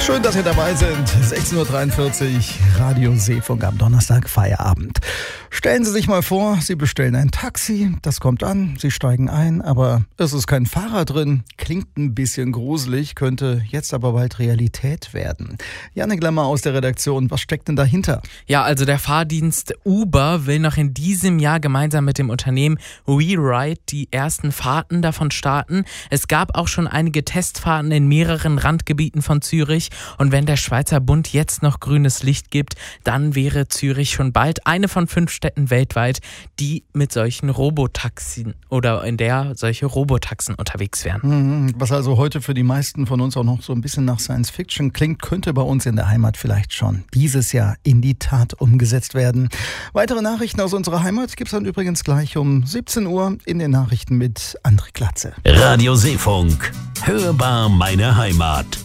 Schön, dass ihr dabei sind. 16.43 Uhr, Radio Seefunk am Donnerstag, Feierabend. Stellen Sie sich mal vor, Sie bestellen ein Taxi, das kommt an, Sie steigen ein, aber es ist kein Fahrer drin. Klingt ein bisschen gruselig, könnte jetzt aber bald Realität werden. Janne Glemmer aus der Redaktion, was steckt denn dahinter? Ja, also der Fahrdienst Uber will noch in diesem Jahr gemeinsam mit dem Unternehmen WeRide die ersten Fahrten davon starten. Es gab auch schon einige Testfahrten in mehreren Randgebieten von Zürich. Und wenn der Schweizer Bund jetzt noch grünes Licht gibt, dann wäre Zürich schon bald eine von 5 Städten weltweit, die mit solchen Robotaxen oder in der solche Robotaxen unterwegs wären. Was also heute für die meisten von uns auch noch so ein bisschen nach Science Fiction klingt, könnte bei uns in der Heimat vielleicht schon dieses Jahr in die Tat umgesetzt werden. Weitere Nachrichten aus unserer Heimat gibt es dann übrigens gleich um 17 Uhr in den Nachrichten mit André Glatze. Radio Seefunk, hörbar meine Heimat.